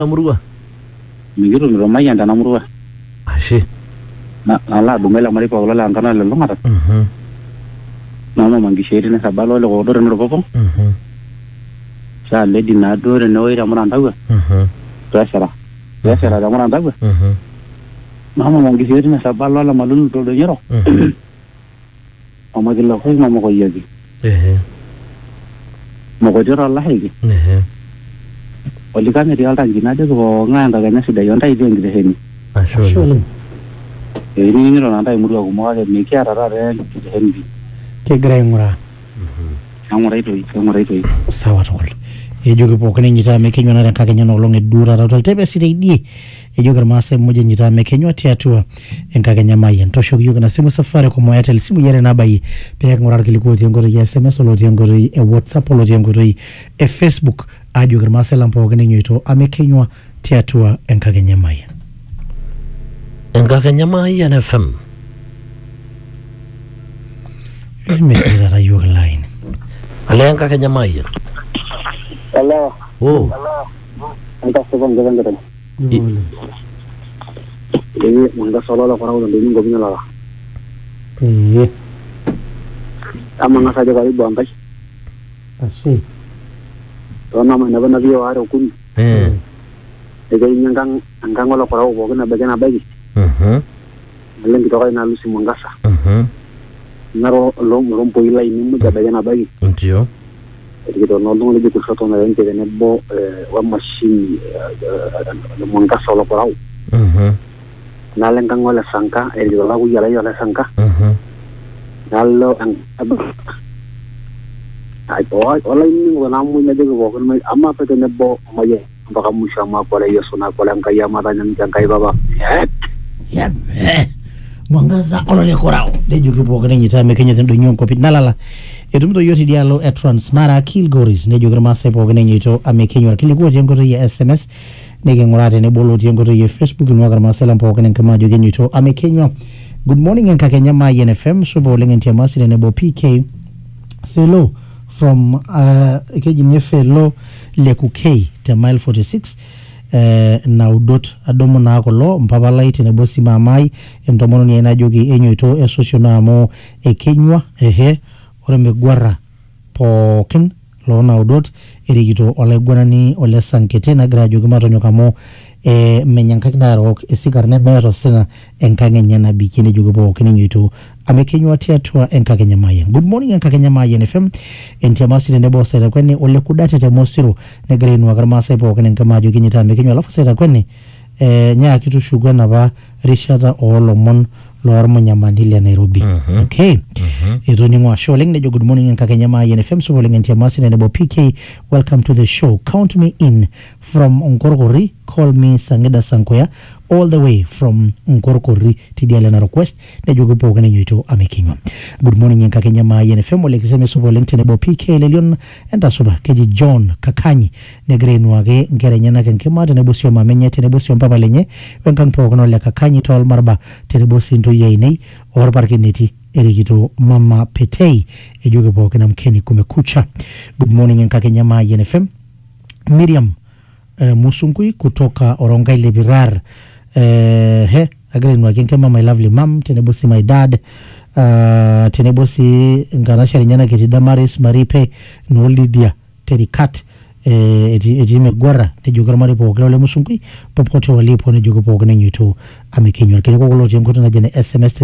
Namurua. Migiru Romayan dan Namurua. Ashe. Ala dumela maripa wala angkana le longara. Mama mangisheri na sabalo le godore no popo. Sa ledi na dore no ira moranda gua. Pressara da moranda gua. Mama mangisheri na sabalo la malun to do yero. Mama gilla khoi mama ko yegi. Mo ko jora Allah hegi. Oli kami di altan jina de ko nganga ganya sida yonda ide ngide heni. Ashole. Ini ni ro nanda imuru ko mo ga me kya rara re ngide heni. Ke grengura. Amorai to. Sawa tol. E jogi pokene nyita me kenyo na ka kenyo no longe dura ra tol tebe sida idi. E jogi mase moja nyita me kenyo tiatua enka kenya mai ntosho yoga na simu safari ko mo Airtel simu yere na bayi pe ngora kiliko tiengoro ya SMS lo tiengoro e WhatsApp lo tiengoro e Facebook ajo grmase lampo gane nyoito amekenywa tiatua enka kenya mai NFM mekira ra yoga line ale enka kenya mai Hello. Oh Anta sebon gadan. Ini mangga solo la para udah ini gobina la. Amang saja kali buang kai. Asih. Tuan nama nabi wahai kun. Jadi angkang wala para udah kena bagian apa lagi? Mungkin kita kali nalu si manggasa. Naro lom poila ini muda bagian apa lagi? Entio. Jadi kita nolong lagi kursus tu nabi kita nebo mesin manggasa wala para udah. Nalen kang wala sangka juga lagu yala sangka nalo ang ay wala ini wala mo na digo ko may ama pa tene bo maye baka mo siya mapala yeso na ko lang kaya mata nang kay baba Yap. Mwangaza olole korao. Dejo kipo kene nyita me kenya tendo nyonko pit nalala. Edumdo yoti dialo e Transmara Kilgoris nejo grama sepo kene nyito ame kenya kili kwa jengo ya SMS nege ngorate ne bolo jengo ya Facebook nwa grama sela mpo kene kama joge nyito ame kenya. Good morning enka kenya ma NFM subo lengentia masile nebo PK fellow from keji nye fellow lekukei te mile 46 na udot adomo na akolo mpapala ite nebo simamai mtomono ni ena jogi enyo ito esosio na amo kenywa ore megwara poken lo na udot erigito ole gwanani ole sankete na gra jogi matonyo kamo menyankakidaro esikarne mero sena enkangenya na bikini jogi poken enyo ito ame kenywa tiatua enkakenya mayen. Good morning enkakenya mayen FM entia masile nebo seta kwenye ole kudate te mosiro negre inu wakarama sepo kwenye nkama jogi nyita ame kenywa lafa seta kwenye nya kitu shugwa na ba rishata oolomon loarmo nyamanili ya Nairobi. Okay. Ito nyingwa show leng nejo good morning enkakenya mayen FM supo leng entia masile nebo PK welcome to the show. Count me in from Nkorokori. Call me Sangeda Sankoya all the way from Nkorokori tidiale na request nejo gupo kwenye nyito amekinywa. Good morning enkakenya mayen FM wale kiseme supo leng tenebo PK lelion enda suba keji John Kakanyi negre nuage ngere nyana kenkema tenebo sio mamenye tenebo sio mpapa lenye wenkang po kono le Kakanyi tol marba tenebo sinto yeinei or parkineti erigito mama petei ejoge po kena mkeni kumekucha. Good morning enkakenya mayen FM Miriam Musungui kutoka Orongai Lebirar again wagenke mama my lovely mom tenebosi my dad tenebosi nganashari nyana kiti Damaris Maripe Nolidia Terikat eti megwara nejuga mari po kile Musungui popote walipo nejuga po kene nyito amekenywa kile kokolo jemkoto na jene SMS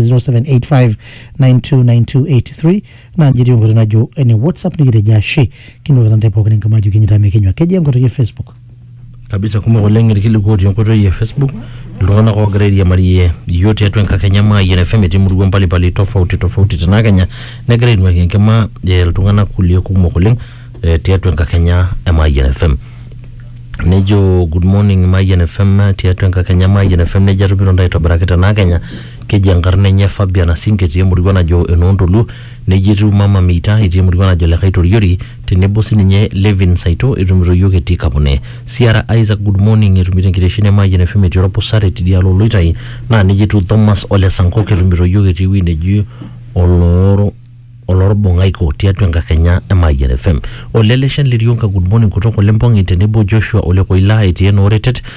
0785929283 na njiri ngoto na jo ene WhatsApp nigire jashe kino kante po kene kama jo kinyita amekenywa keje ngoto ye Facebook kabisa kuma golengere kili ko jonkoto ye Facebook lona ko grade ya mariye yote yetu enkakenya ma NFM etimuru mbali pali tofauti tanakenya ne grade ma kema tungana kulie kumo goleng tetu enkakenya ma NFM nejo good morning ma NFM tetu enkakenya ma NFM ne jarubiro ndai to baraketa na Kenya keji angarne nya Fabiana Sinketi emurigwana jo enondolu nejiru mama mita iti emurigwana jo lekaito yori tenebo sininye Levin Saito etumiro yoke tikapone Sierra Isaac good morning etumiro ngireshine ma NFM etoropo sare tidialo loitai na nejitu Thomas Ole Sanko etumiro yoke tiwine ju oloro lorbongaiko tiatu Enkakenya Mayian FM. Oleleshen Lirionka, good morning kutoka Lempong tenebo Joshua Ole Koila Etienne Oretet